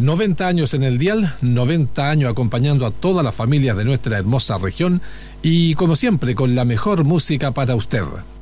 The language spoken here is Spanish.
90 años en el dial, 90 años acompañando a todas las familias de nuestra hermosa región y, como siempre, con la mejor música para usted.